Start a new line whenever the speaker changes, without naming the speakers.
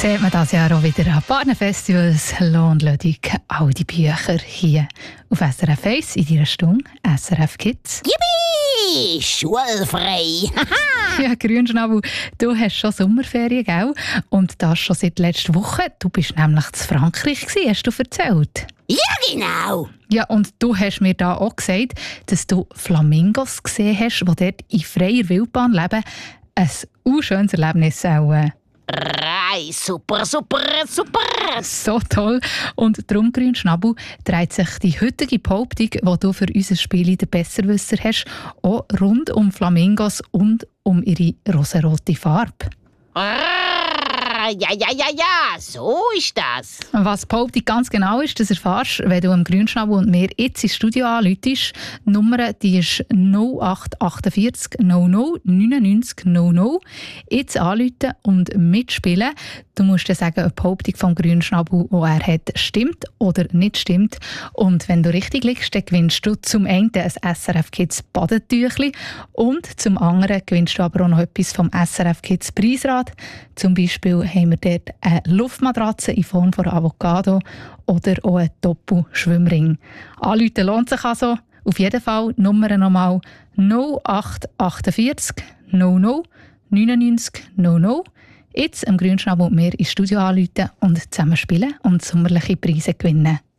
sieht man das Jahr auch wieder an Partnerfestivals, Lohnlödig, all die Bücher hier auf SRF 1 in deiner Stunde SRF Kids.
Yippie! Schulfrei!
Ja, Grünschnabel, du hast schon Sommerferien, gell? Und das schon seit letzter Woche. Du bist nämlich in Frankreich gewesen, hast du erzählt.
Ja, genau!
Ja, und du hast mir da auch gesagt, dass du Flamingos gesehen hast, die dort in freier Wildbahn leben. Ein schönes Erlebnis auch.
Super!
So toll. Und darum, Grünschnabel, dreht sich die heutige Behauptung, die du für unser Spiel der Besserwisser hast, auch rund um Flamingos und um ihre rosarote Farbe.
Ja, so ist das.
Was die Behauptung ganz genau ist, das erfährst du, wenn du am Grünschnabel und mir jetzt ins Studio anrufst. Die Nummer die ist 0848 00 99 00. Jetzt anrufen und mitspielen. Du musst dann sagen, ob die Behauptung vom Grünschnabel, die er hat, stimmt oder nicht stimmt. Und wenn du richtig liegst, dann gewinnst du zum einen ein SRF Kids Badetüchli und zum anderen gewinnst du aber auch noch etwas vom SRF Kids Preisrad. Zum Beispiel haben wir dort eine Luftmatratze in Form von Avocado oder auch einen Doppel-Schwimmring. Anrufen lohnt sich also. Auf jeden Fall Nummer nochmal 0848 00 99 00. Jetzt am Grünschnabel und mir ins Studio anrufen und zusammen spielen und sommerliche Preise gewinnen.